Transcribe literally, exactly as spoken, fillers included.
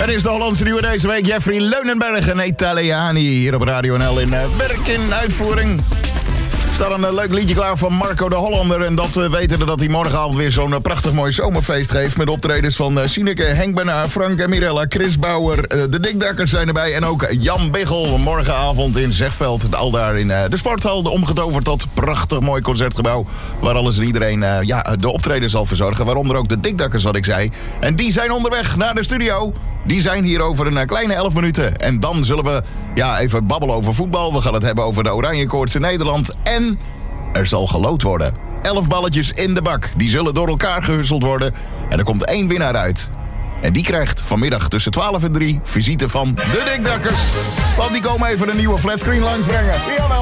Het is de Hollandse nieuwe deze week. Jeffrey Leunenberg en Italiani hier op Radio N L in uh, werk in uitvoering. Er staat een uh, leuk liedje klaar van Marco de Hollander. En dat uh, wetende dat hij morgenavond weer zo'n uh, prachtig mooi zomerfeest geeft. Met optredens van uh, Sineke, Henk Benaar, Frank en Mirella, Chris Bauer. Uh, de Dikdakkers zijn erbij. En ook Jan Biggel morgenavond in Zegveld. Al daar in uh, de sporthal. Omgetoverd tot prachtig mooi concertgebouw. Waar alles en iedereen uh, ja, de optreden zal verzorgen. Waaronder ook de Dikdakkers, wat ik zei. En die zijn onderweg naar de studio. Die zijn hier over een uh, kleine elf minuten. En dan zullen we ja, even babbelen over voetbal. We gaan het hebben over de Oranje Koorts in Nederland. En er zal geloot worden. Elf balletjes in de bak. Die zullen door elkaar gehusseld worden. En er komt één winnaar uit. En die krijgt vanmiddag tussen twaalf en drie visite van de Dikdakkers. Want die komen even een nieuwe flatscreen langsbrengen. Jawel.